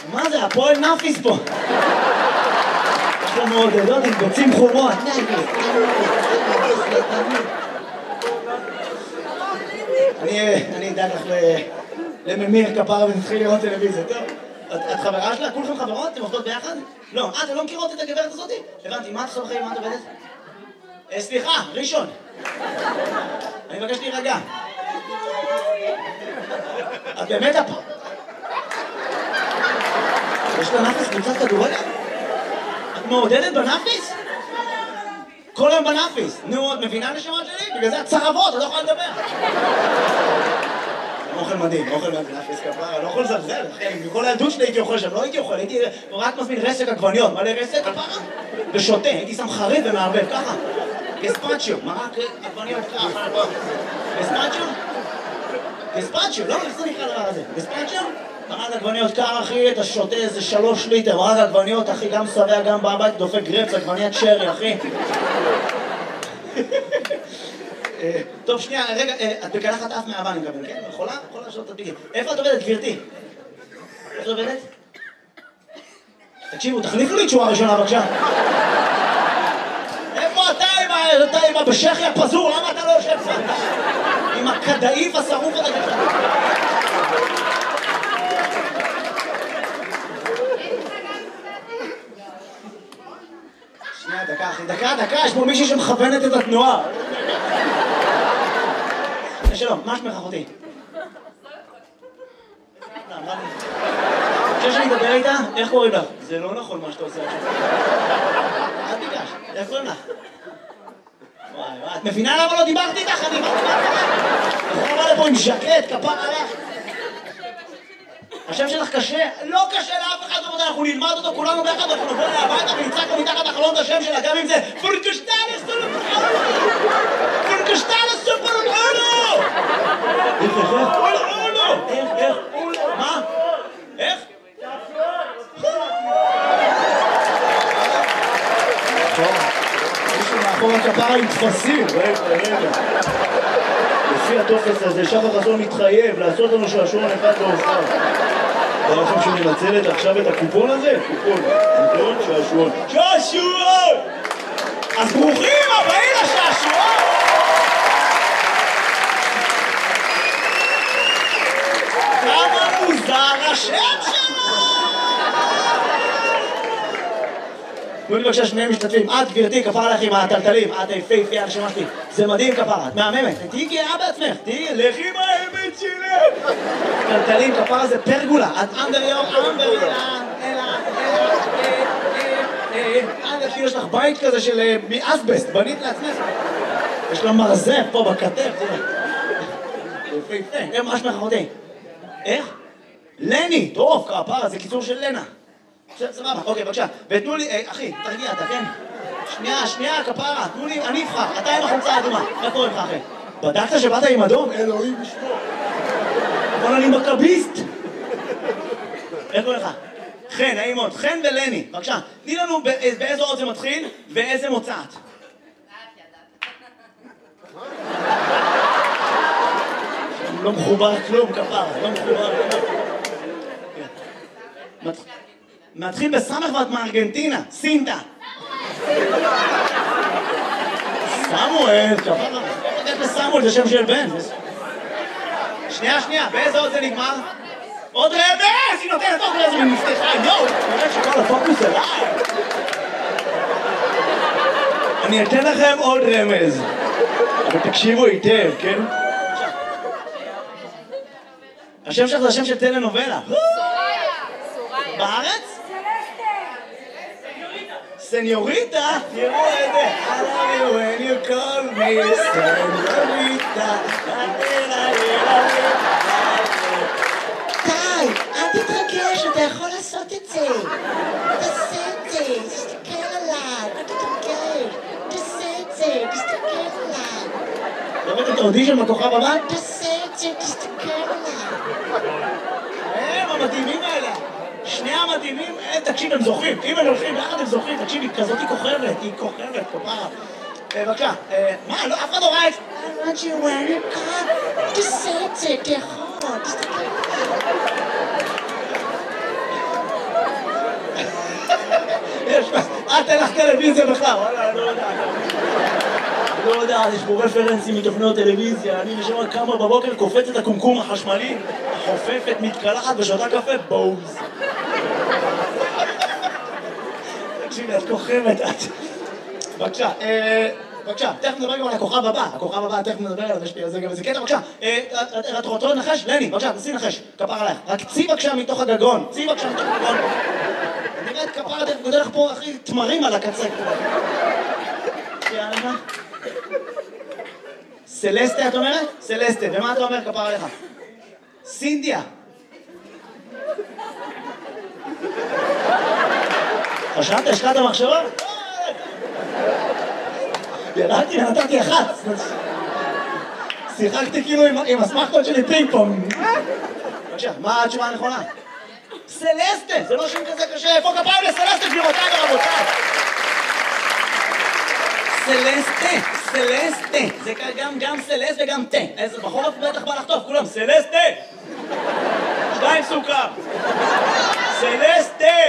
מה זה? הפועל נאפיס פה. יש לנו מעודדות עם ביצים חומות. אני אדאג לך לממיר כפרה ונתחיל לראות טלוויזיה, טוב? את חברה שלה? כולכם חברות? אתם עובדות ביחד? לא. אתם לא מכירות את הגברת הזאתי? הבנתי, מה את עושה בחיים? מה את עובדת? סליחה, ראשון. אני מבקש להירגע. את באמת הפ... יש לה נאפיס קבוצת כדורגל? את מעודדת בנאפיס? כל היום בנאפיס. נו, את מבינה נשמות שלי? בגלל זה את צרבות, את לא יכולה לדבר. אוכל מדהים, אוכל מדהים, נאפיס כפרה, לא יכול לזלזל, אחי. בכל הילדות שלי הייתי אוכל שם, לא הייתי אוכל, הייתי רק מזמין רסק עגבניות. מלא רסק כפרה? ושותה, הייתי שם חריף ומערבב, ככה. גספצ'יו, מרק עגבניות ככה. גספצ'יו? גספצ'יו, לא? איך זה נקרא דבר הזה? גספצ'יו? מרק עגבניות קר, אחי, אתה שותה איזה 3 ליטר, מרק עגבניות, אחי, גם שבע, גם בבית, דופק גרפס, עגבניית שרי, אחי. טוב, שנייה, רגע, את בקלחת אף מהאבא, אני מקבל, כן? יכולה? יכולה לשאול את הדביקים. איפה את עובדת, גברתי? איפה את עובדת? תקשיבו, תחליפו לי תשובה ראשונה, בבקשה. איפה אתה עם הבשכי הפזור? למה אתה לא יושב פה? עם הכדאיף השרוף הזה ככה. שנייה, דקה, אחי, דקה, יש פה מישהי שמכוונת את התנועה. שלום, מה שמך אחותי? חושב שאני אדבר איתה? איך קוראים לך? זה לא נכון מה שאתה עושה עכשיו. אל תיגש, איך קוראים לך? וואי, את מבינה למה לא דיברתי איתך? אני דיברתי איתך. אתה בא לפה עם ז'קט, כפר עליך. השם שלך קשה? לא קשה לאף אחד, אנחנו נלמד אותו כולנו ביחד, אנחנו נבוא אליה הביתה ונצעק לו מתחת החלון את השם שלה, גם אם זה פורקשטלס סופרולו! איך? מה? איך? מישהו מאחור הכפרה עם תפסים, רגע. לפי הטופס הזה, שחר חסון מתחייב לעשות לנו שעשועון אחד לאורחר. אתה לכם שהוא מנצלת עכשיו את הקופון הזה? קופון, שעשועון. שעשועון! אז ברוכים הבאים לשעשועון! כמה מוזר השם שלו! תנו לי בבקשה שני משתתפים. את גברתי, כפרה לך עם הטלטלים, את היפהפייה הנשמה שלי. זה מדהים כפרה, את מהממת. תהיי גאה בעצמך, לכי עם האמת שלך. טלטלים, כפרה זה פרגולה. את יש לך בית כזה של מאסבסט, בנית לעצמך. יש לה מרזף פה בכתף, תראה. מה שמך אחותי? איך? לני, טוב, כפרה, זה קיצור של לנה. סבבה, אוקיי, בבקשה. ותנו לי, אחי, תרגיע אתה, כן? שנייה, כפרה, תנו לי, אני אבחר, אתה עם החולצה האדומה. מה קורה לך, אחי? בדקת שבאת עם אדום? אלוהים ישמור. אבל אני מכביסט. איך קורה לך? חן, נעים מאוד. חן ולני, בבקשה. תני לנו באיזו אות זה מתחיל ואיזה מוצאת. לא מחובר כלום, כפרה, לא מחובר כלום. מתחיל בסמך ואת מארגנטינה, סינטה. סמואל, כפרה. סמואל זה שם של בן. שנייה, באיזה עוד זה נגמר? עוד רמז! היא נותנת עוד רמז ומפתחה, יואו! נראה שכל הפוקוס אליי. אני אתן לכם עוד רמז. אבל תקשיבו היטב, כן? השם שלך זה השם של טלנובלה. בארץ? סניוריטה? תראו את זה. I love you when you call me סניוריטה. די, אל תתרגש, אתה יכול לעשות את זה. תעשה את זה, תסתכל עליי, אל תתרגש. תעשה את זה, תסתכל עליי. ראית את האודישן בכוכב הבא? תעשה את זה, תסתכל עליי. הם המדהימים האלה. שני המדהימים, תקשיב, הם זוכים. אם הם הולכים ביחד הם זוכים, תקשיב, היא כזאת היא כוכבת, כפרה. בבקשה, מה, לא, אף אחד לא ראה את זה. I want you when you come, תעשה את זה, תחוד, תסתכל. אין לך טלוויזיה בכלל, וואלה, אני לא יודע, יש פה רפרנסים מתוכניות טלוויזיה, אני נשמע כמה בבוקר, קופץ את הקומקום החשמלי, חופפת, מתקלחת ושותה קפה, בוז. תקשיבי, את כוכבת, את... בבקשה, תכף נדבר גם על הכוכב הבא, תכף נדבר עליו, יש לי על זה גם איזה קטע, בבקשה. את רוצה לנחש? לני, בבקשה, תנסי לנחש, כפר עלייך. רק צי בבקשה מתוך הגגון, נראה את כפר הדרך, גודל לך פה, אחי, תמרים על הקצה. יאללה. סלסטה, את אומרת? סלסטה, ומה אתה אומר, כפר עליך? סינדיה. חשבת, השקעת מחשבה? ירדתי ונתתי אחת. שיחקתי כאילו עם הסמכות שלי פינג פונג. בבקשה, מה התשובה הנכונה? סלסטה, זה לא שם כזה קשה. איפה כפיים לסלסטה, גבירותיי ורבותיי? סלסטה. זה גם סלסט וגם תה. איזה בחורף בטח בא לחטוף, כולם. סלסטה. 2 סוכר. סלסטה.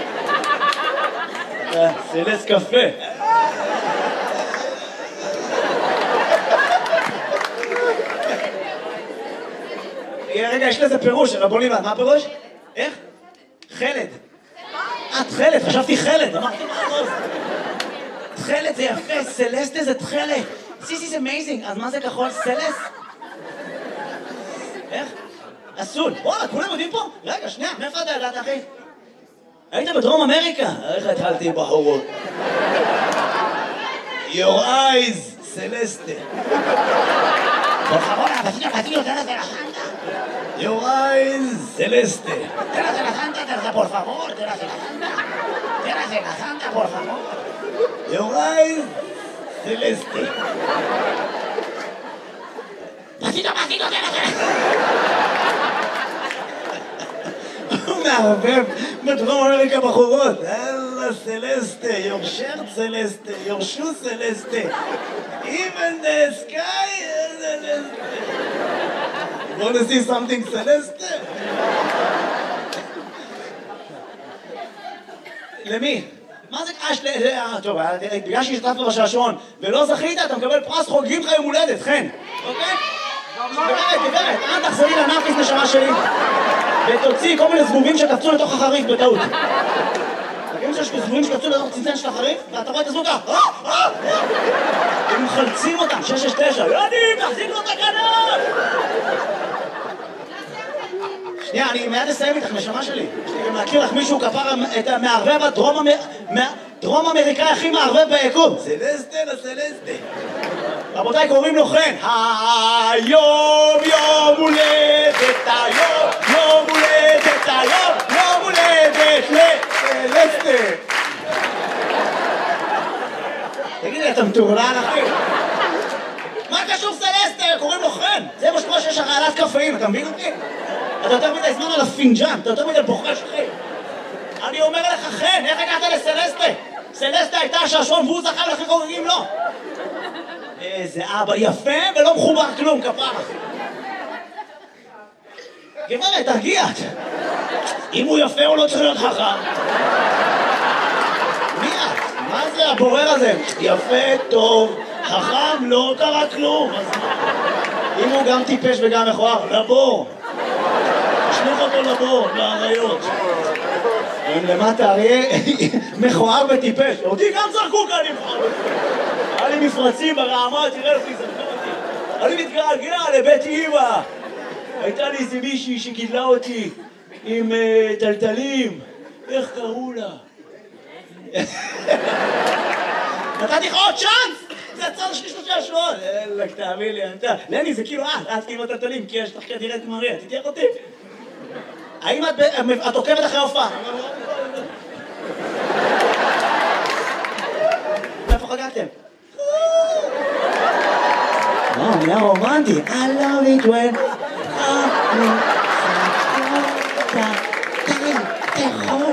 סלסט קפה. רגע, יש לזה פירוש, רבו ליבן, מה הפירוש? איך? חלד. את חלד, חשבתי חלד, אמרתי מה הראש? תחלת זה יפה, סלסטה זה תחלת. This is amazing, אז מה זה כחול? סלס? איך? אסול. וואלה, כולם יודעים פה? רגע, שנייה, מאיפה אתה ידעת, אחי? היית בדרום אמריקה? איך התחלתי בחורות? Your eyes, סלסטה. Por favor, vecino, te la Santa. Your eyes, Celeste. Te la Santa, por favor, te la Santa. Te la Santa, por favor. Your eyes, Celeste. Vecino, te la Santa. הוא מערבב בדרום אמריקה בחורות. אללה סלסטה, your shirt סלסטה, your shoe סלסטה. Even the sky is Celeste. You want to see something Celeste? למי? מה זה קש? טוב, בגלל שהשתתפת בשעשועון ולא זכית, אתה מקבל פרס חוגגים לך יום הולדת, חן. אוקיי? גברת, אל תחזרי לנאפיס נשמה שלי ותוציא כל מיני זבובים שקפצו לתוך החריף בטעות. תגידו שיש זבובים שקפצו לתוך צנצן של החריף ואתה רואה את הזבוב ככה הם מחלצים אותם, 669 יודעים, תחזיק לו את הכנף! שנייה, אני מיד אסיים איתך, נשמה שלי. יש לי גם להכיר לך מישהו כפר את המערבב הדרום אמריקאי הכי מערבב ביקום. סלסטה לסלסטה. רבותיי, קוראים לו חן. היום יום הולדת, יום הולדת לסלסטה. תגידי, אתה מטורלן, אחי? מה קשור סלסטה? קוראים לו חן. זה מה שקורה שיש הרעלת קפאים, אתה מבין אותי? אתה יותר מדי זמן על הפינג'אן, אתה יותר מדי בוחש, אחי. אני אומר לך, חן, איך הגעת לסלסטה? סלסטה הייתה השעשועון והוא זכה לכי חוגגים לו. איזה אבא יפה ולא מחובר כלום, כפרה. גברת, תרגיעת. אם הוא יפה הוא לא צריך להיות חכם. מי את? מה זה הבורר הזה? יפה, טוב, חכם, לא קרה כלום. אם הוא גם טיפש וגם מכוער, לבור. תשלח אותו לבור, לאריות. הם למטה אריה מכוער וטיפש. אותי גם זרקו כאן עם חור. היה לי מפרצים ברעמה, תראה לפי זרקו אותי. אני מתגעגע לבית אמא. הייתה לי איזה מישהי שגידלה אותי עם טלטלים. איך קראו לה? נתתי לך עוד צ'אנס! זה הצד שלי 3 שבועות! אלק, תאמין לי, לני, זה כאילו את כאילו טלטלים, כי יש לך כדירת מריה, תתייך אותי? האם את עוקבת אחרי הופעה? איפה חגגתם? נהיה רומנטי. I love it when תאכול.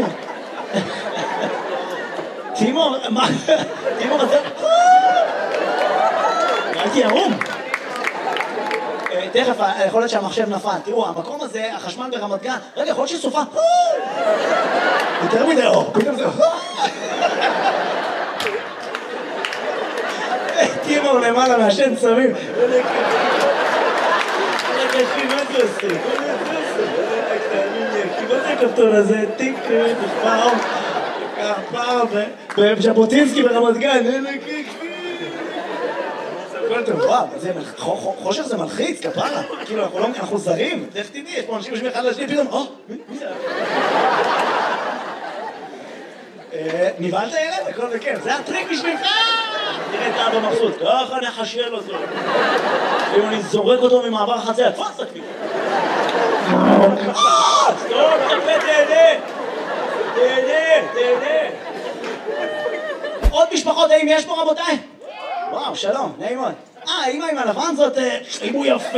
תימור, מה? תימור, אתה... הייתי ערום. תכף, יכול להיות שהמחשב נפל. תראו, המקום הזה, החשמל ברמת גן, רגע, יכול להיות שסופה. יותר מדי אור, פתאום זה... כפתור למעלה מעשן צמים. מה זה עושה? מה זה הכפתור הזה? תיק, פעם, בז'בוטינסקי ברמת גן. וואו, חושך זה מלחיץ, כפרה. כאילו, אנחנו זרים. איך תדעי, יש פה אנשים יושבים אחד לשני, פתאום, מי זה? נבהלת ילד? הכל בכיף. זה הטריק בשבילך! תראה את האבא מבסוט. ככה נחשל אותו. אם אני זורק אותו ממעבר החצר, תפס תקפי. סטופ, תקפי, תהנה. עוד משפחות, האם יש פה רבותיי? וואו, שלום, נעים מאוד. האמא עם הלבן זאת, אם הוא יפה.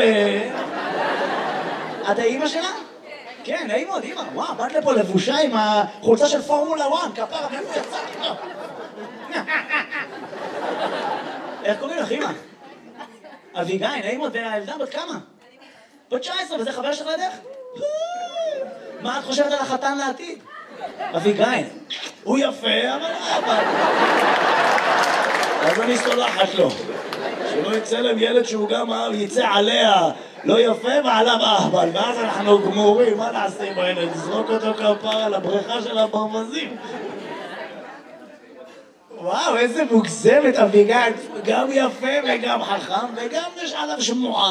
את האמא שלה? כן, נעים מאוד, אמא. וואו, באת לפה לבושה עם החולצה של פורמולה 1, כפרה, ואיפה יצא איתו? איך קוראים לך, אמא? אביגי, נעים מאוד, והילדה בת כמה? בת 19, וזה חבר שלך לידך? מה את חושבת על החתן לעתיד? אביגי, הוא יפה, אבל... אז אני סולחת לו. שלא יצא להם ילד שהוא גם יצא עליה לא יפה ועליו אהבל, ואז אנחנו גמורים, מה נעשה עם הילד? נזרוק אותו כפרה על הבריכה של הברווזים. וואו, איזה מוגזמת אביגל, גם יפה וגם חכם וגם יש עליו שמועה.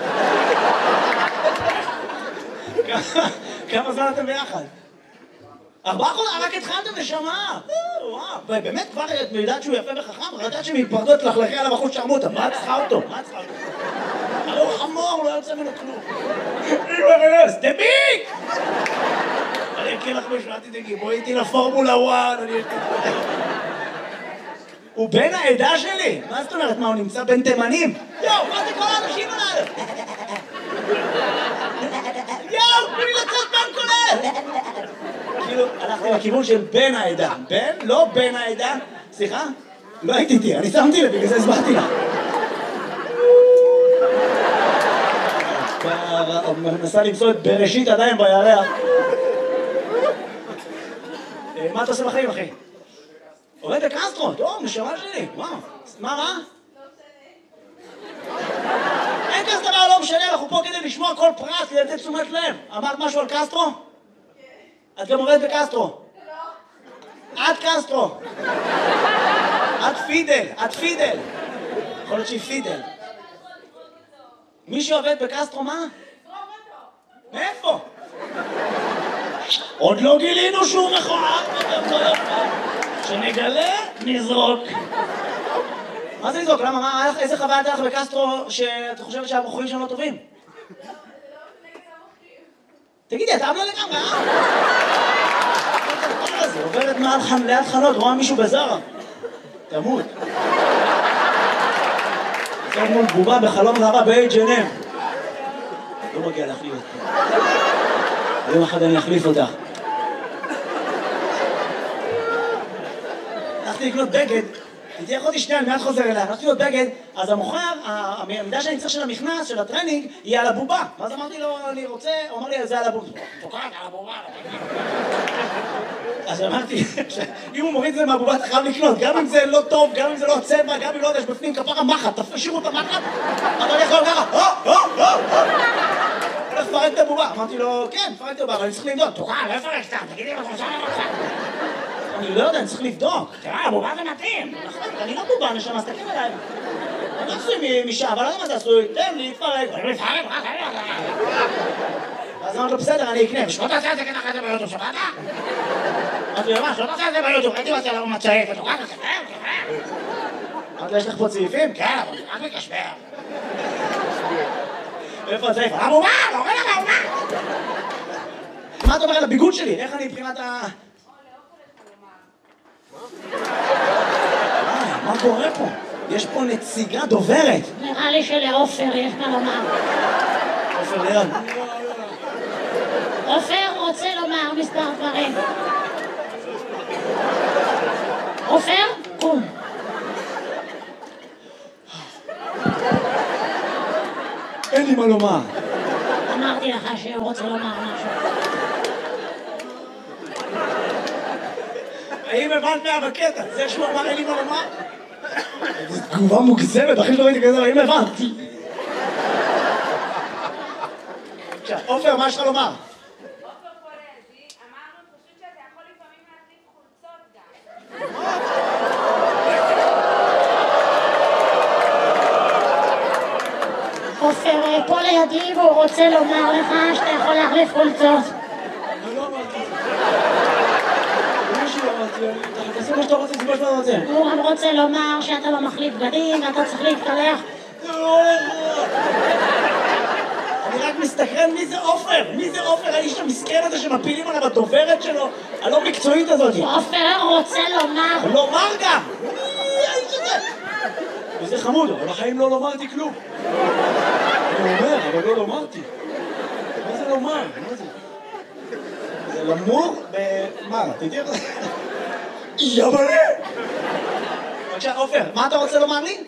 כמה זמן אתם ביחד? 4 חודשים, רק התחלתם לשמה. וואו, באמת כבר את יודעת שהוא יפה וחכם? ראית שמתפרדות תלכלכי עליו אחוז שרמוטה, מה את צריכה אותו? הרי הוא חמור, לא יוצא ממנו כלום. אימא, דביק! אני אקריא לך משהו, אל תדאגי, בואי איתי לפורמולה 1, הוא בן העדה שלי? מה זאת אומרת? מה, הוא נמצא בין תימנים? יואו, מה זה כל האנשים עליו? יואו, תנו לי לצאת בן כולל! כאילו, הלכתי לכיוון של בן העדה. בן? לא בן העדה. סליחה? לא הייתי איתי, אני שמתי לב, בגלל זה הסברתי לך. מנסה למצוא את בראשית עדיין בירח. מה אתה עושה בחיים, אחי? עובד בקסטרו, טוב, נשמה שלי, וואו. מה רע? אין כזה דבר, לא משנה, אנחנו פה כדי לשמוע כל פרט, כדי לתת תשומת לב. אמרת משהו על קסטרו? את גם עובדת בקסטרו. את קסטרו. את פידל. יכול להיות שהיא פידל. מי שעובד בקסטרו, מה? מאיפה? עוד לא גילינו שהוא מכוער. שנגלה, נזרוק. מה זה לזרוק? למה? איזה חוויה הייתה לך בקסטרו שאת חושבת שהבחורים שם לא טובים? תגידי, אתה אבלה לגמרי, זה עוברת ליד חנות, רואה מישהו בזרה. תמות. זה מול בובה בחלום ראווה ב-H&M. לא מגיע להחליף אותך. יום אחד אני אחליף אותך. הלכתי לקנות בגד, איתי אחותי שנייה, אני מיד חוזר אליה, הלכתי לקנות בגד, אז המוכר, העמדה שאני צריך של המכנס, של הטרנינג, היא על הבובה. ואז אמרתי לו, אני רוצה, הוא אמר לי, זה על הבובה. תוקעת על הבובה. אז אמרתי, אם הוא מוריד את זה מהבובה, אתה חייב לקנות, גם אם זה לא טוב, גם אם זה לא הצבע, גם אם לא יודע, יש בפנים כפרה מחט, תשאירו את המחט, אתה הולך לו ככה, הולך לפרק את הבובה. אמרתי לו, כן, פרק את הבובה, אבל אני צריך לבדוק. תוקעת, לא יפרק סתם, תגידי לו, אני לא יודע, אני צריך לבדוק. תראה, הבובה זה מתאים. אני לא בובה, נשמה, אז תקן עליי. אני עשוי משעה, אבל לא יודע מה זה עשוי. תן לי, תפרק. אז אמרתי לו, בסדר, אני אקנה. שלא תעשה את זה ככה את זה ביוטיוב, שבאת? אמרתי לו, מה, שלא תעשה את זה ביוטיוב. הייתי מצא לנו מצעית, ותוקעת, תקרב. אמרתי לו, יש לך פה צעיפים? כן, אבל רק מקשבר. איפה הצעיף? הבובה, לא רואה לך הבובה. מה אתה אומר על הביגוד שלי? איך אני מבחינת ה... מה קורה פה? יש פה נציגה דוברת. נראה לי שלעופר יש מה לומר. עופר ליד. עופר רוצה לומר מספר דברים. עופר, קום. אין לי מה לומר. אמרתי לך שהוא רוצה לומר משהו. האם הבנת מה בקטע? זה שהוא אמר אין לי מה לומר? תגובה מוגזמת, אחרי שלא ראיתי כזה, האם הבנתי? עופר, מה יש לך לומר? עופר פולזי, אמרנו פשוט שאתה יכול לפעמים להחליף חולצות גם. עופר פה לידי והוא רוצה לומר לך שאתה יכול להחליף חולצות. אני לא אמרתי. אני לא אמרתי, תעשה מה שאתה רוצה, זה מה שאתה רוצה. הוא גם רוצה לומר שאתה לא מחליף בגדים ואתה צריך להתקלח. אני רק מסתכרן מי זה עופר? מי זה עופר? האיש המסכן הזה שמפילים עליו הדוברת שלו, הלא מקצועית הזאת. עופר רוצה לומר. לומר גם! מי האיש הזה? וזה חמוד, אבל בחיים לא לומרתי כלום. אני אומר, אבל לא לומרתי. מה זה לומר? מה זה? זה למור מה? תדעי לך? יבלה! בבקשה, עופר, מה אתה רוצה לומר לי?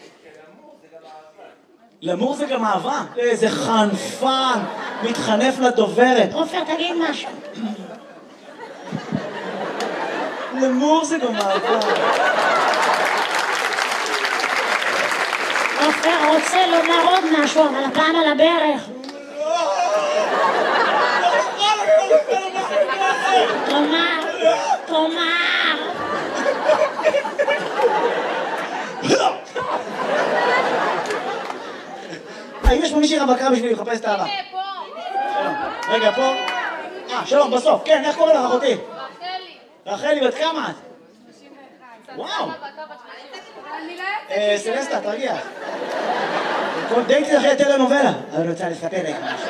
למור זה גם אהבה. איזה חנפן, מתחנף לדוברת. עופר, תגיד משהו. למור זה גם אהבה. עופר רוצה לומר עוד משהו, אבל הפעם על הברך. תאמר. האם יש פה מישהי רווקה בשביל לחפש את האהבה? הנה, פה. רגע, פה. שלום, בסוף. כן, איך קוראים לך אחותי? רחלי. רחלי, בת כמה את? 31. וואו. אני לא יוצאת. סלסטה, תרגיע. דייטי אחרי טלנובלה. אני רוצה לספר לך משהו.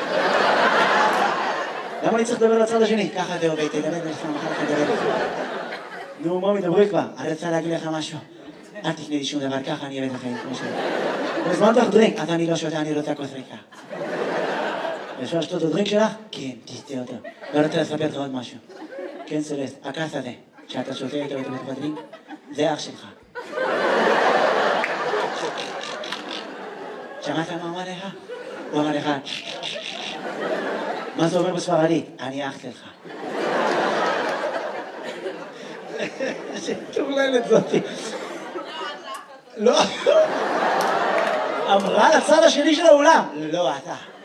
למה אני צריך לדבר לצד השני? ככה זה עובד, תדבר לך, מחר אתה תדבר לך. נו, בואו מדברי כבר. אני רוצה להגיד לך משהו. אל תקנה לי שום דבר, ככה אני אוהב את החיים, כמו שאני. בזמן לך דרינק, אז אני לא שותה, אני רוצה כוס ריקה. אפשר לשתות את הדרינק שלך? כן, תשתה אותו. ואני רוצה לספר לך עוד משהו. כן, סלסט, הכס הזה, שאתה שותה איתו בתוך הדרינק, זה אח שלך. שמעת מה אמר לך? הוא אמר לך, מה זה אומר בספרדית? אני אח שלך. שטורללת זאתי. לא. אמרה לצד השני של האולם. לא, אתה.